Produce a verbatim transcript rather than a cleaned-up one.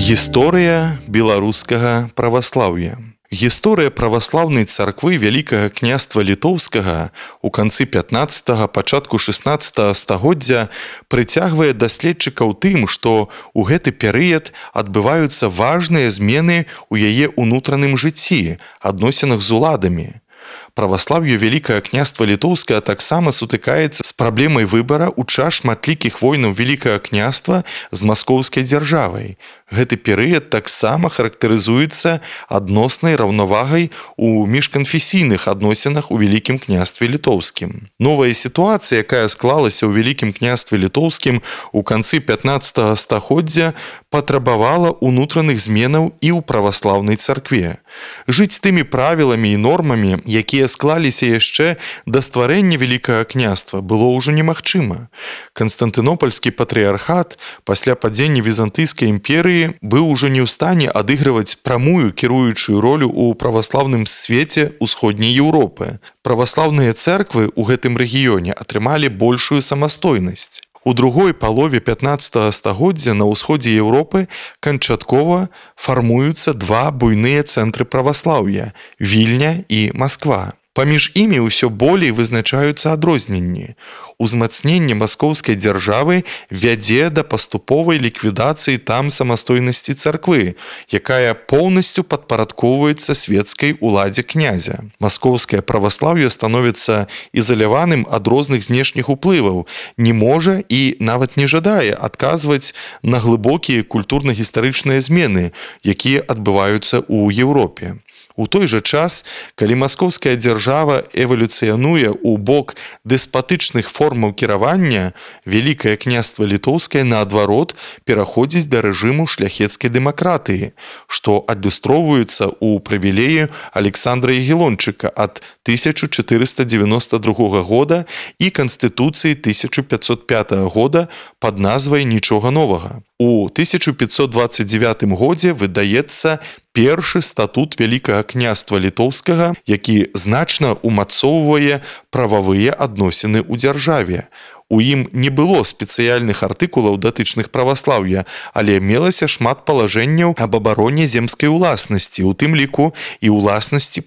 Гісторыя беларускага праваслаўя. Гісторыя праваслаўнай царквы Вялікага княства літоўскага ў канцы пятнаццатага, пачатку шэснаццатага стагоддзя прыцягвае даследчыкаў тым, што ў гэты перыяд адбываюцца важныя змены ў яе ўнутраным жыцці, адносінах з уладамі. Праваслаўе Вялікага княства літоўскага таксама сутыкаецца з праблемай выбара ў час шматлікіх войнаў Вялікага княства з маскоўскай дзяржавай. Гэты перыяд таксама характарызуецца адноснай раўнавагай у міжканфесійных адносінах у Вялікім княстве літоўскім. Новая сітуацыя, якая склалася ў Вялікім княстве літоўскім у канцы пятнаццатага стагоддзя, патрабавала ўнутраных зменаў і ў праваслаўнай царкве. Жыць тымі правіламі і нормамі, якія склаліся яшчэ да стварэння Вялікага княства, было ўжо немагчыма. Канстантынопальскі патрыярхат пасля падзення візантыйскай імперыі быў ужо не ў стане адыгрываць прамую кіруючую ролю ў праваслаўным свеце ўсходняй Еўропы. Праваслаўныя цэрквы ў гэтым рэгіёне атрымалі большую самастойнасць. У другой палове пятнаццатага стагоддзя на ўсходзе Еўропы канчаткова фармуюцца два буйныя цэнтры праваслаўя – Вільня і Масква. Паміж імі ўсё болей вызначаюцца адрозненні. Узмацненне маскоўскай дзяржавы вядзе да паступовай ліквідацыі там самастойнасці царквы, якая поўнасцю падпарадкоўваецца свецкай уладзе князя. Маскоўскае праваслаўе становіцца ізаляваным ад розных знешніх уплываў, не можа і нават не жадае адказваць на глыбокія культурна-гістарычныя змены, якія адбываюцца ў Еўропе. У той жа час, калі маскоўская дзяржава эвалюцыянуе ў бок дэспатычных формаў кіравання, Вялікае княства літоўскае, наадварот, пераходзіць да рэжыму шляхецкай дэмакратыі, што адлюстроўваецца ў прывілеі Александра Ягелончыка ад тысяча чатырыста дзевяноста другога года і Канстытуцыі тысяча пятьсот пятага года пад назвай «Нічога новага». У тысяча пятьсот дваццаць дзевятым годзе выдаецца першы статут Вялікага княства літоўскага, які значна умацоўвае прававыя адносіны ў дзяржаве. У ім не было спецыяльных артыкулаў датычных праваслаўя, але мелася шмат палажэнняў аб абароне земскай уласнасці, у тым ліку і ўласнасці